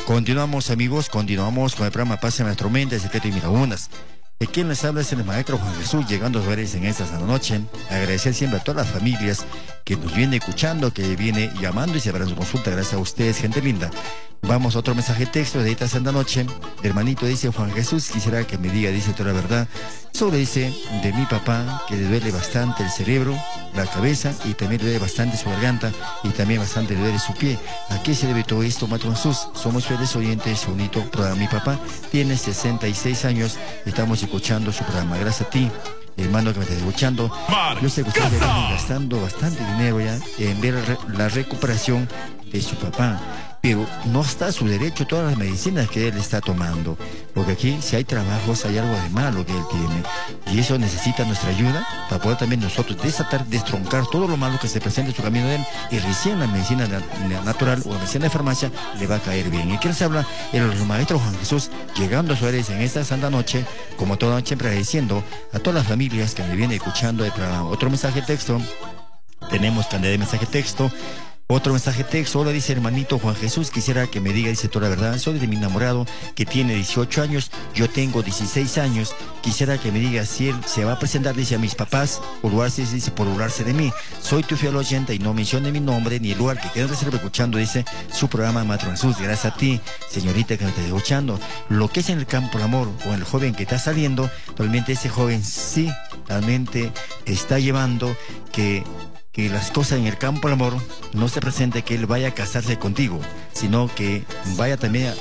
Continuamos, amigos, continuamos con el programa Pase la Tormenta, el secreto y mil lagunas. Quien les habla es el maestro Juan Jesús, llegando a ustedes en esta noche. Agradecer siempre a todas las familias que nos viene escuchando, que viene llamando y se habrá su consulta. Gracias a ustedes, gente linda. Vamos a otro mensaje texto de esta santa noche. El hermanito dice: Juan Jesús, quisiera que me diga, dice toda la verdad. Solo dice de mi papá, que le duele bastante el cerebro, la cabeza, y también le duele bastante su garganta, y también bastante le duele su pie. ¿A qué se debe todo esto, maestro Jesús? Somos fieles oyentes, bonito programa. Mi papá tiene 66 años, estamos escuchando su programa. Gracias a ti, hermano, que me estás escuchando. Yo sé que ustedes están gastando bastante dinero ya en ver la recuperación de su papá, pero no está a su derecho todas las medicinas que él está tomando, porque aquí si hay trabajos hay algo de malo que él tiene, y eso necesita nuestra ayuda para poder también nosotros desatar, destroncar todo lo malo que se presenta en su camino de él, y recién la medicina natural o la medicina de farmacia le va a caer bien. Y que les habla el maestro Juan Jesús, llegando a Suárez en esta santa noche, como toda noche, siempre agradeciendo a todas las familias que me vienen escuchando el programa. Otro mensaje texto, tenemos cantidad de mensaje texto. Otro mensaje texto, hola, dice hermanito Juan Jesús, quisiera que me diga, dice toda la verdad, soy de mi enamorado que tiene 18 años, yo tengo 16 años, quisiera que me diga si él se va a presentar, dice, a mis papás, por burlarse de mí. Soy tu fiel oyente y no mencione mi nombre ni el lugar que quede reserva escuchando, dice, su programa Maestro Jesús. Gracias a ti, señorita, que me está escuchando. Lo que es en el campo del amor o en el joven que está saliendo, realmente ese joven sí, realmente está llevando que las cosas en el campo del amor no se presente que él vaya a casarse contigo, sino que vaya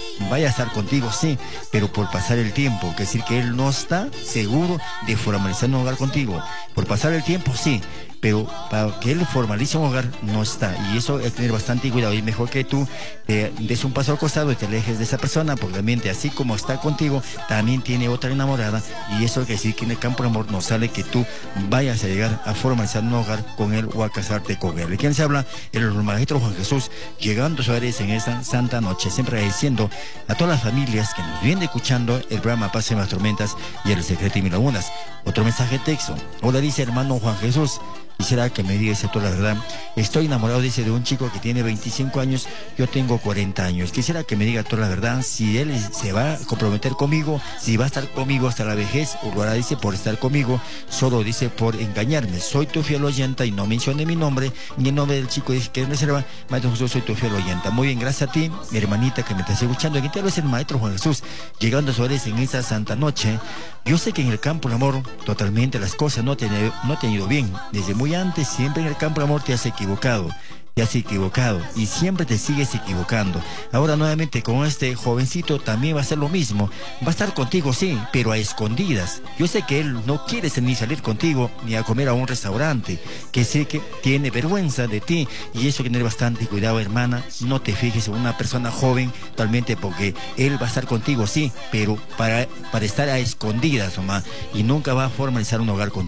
a estar contigo, sí, pero por pasar el tiempo, que decir que él no está seguro de formalizar un hogar contigo. Por pasar el tiempo, sí, pero para que él formalice un hogar no está, y eso hay que tener bastante cuidado. Y mejor que tú te des un paso al costado y te alejes de esa persona, porque realmente así como está contigo, también tiene otra enamorada, y eso quiere decir que en el campo del amor no sale que tú vayas a llegar a formalizar un hogar con él o a casarte con él. ¿De quién se habla? El maestro Juan Jesús, llegando a Suárez en esta santa noche, siempre agradeciendo a todas las familias que nos vienen escuchando el programa Pase las Tormentas y el secreto y mil lagunas. Otro mensaje texto, hola, dice hermano Juan Jesús, quisiera que me diga toda la verdad. Estoy enamorado, dice, de un chico que tiene 25 años, yo tengo 40 años. Quisiera que me diga toda la verdad, si él se va a comprometer conmigo, si va a estar conmigo hasta la vejez, o lo hará, dice, por estar conmigo, solo, dice, por engañarme. Soy tu fiel oyenta y no mencione mi nombre, ni el nombre del chico, dice, que reserva. Maestro Jesús, soy tu fiel oyenta. Muy bien, gracias a ti, mi hermanita, que me estás escuchando. Aquí te hablo, es el maestro Juan Jesús, llegando a Suárez en esta santa noche. Yo sé que en el campo del amor, totalmente las cosas no te han ido bien. Desde muy antes, siempre en el campo del amor te has equivocado y siempre te sigues equivocando. Ahora nuevamente con este jovencito también va a ser lo mismo, va a estar contigo, sí, pero a escondidas. Yo sé que él no quiere ni salir contigo ni a comer a un restaurante, que sé que tiene vergüenza de ti, y eso hay que tener bastante cuidado, hermana. No te fijes en una persona joven totalmente, porque él va a estar contigo, sí, pero para estar a escondidas, mamá, y nunca va a formalizar un hogar contigo.